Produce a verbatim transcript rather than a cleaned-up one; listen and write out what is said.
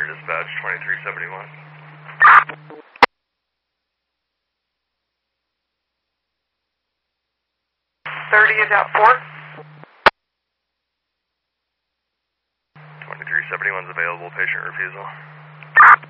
dispatch, twenty-three seventy-one. thirty is out four. twenty-three seventy-one is available, patient refusal.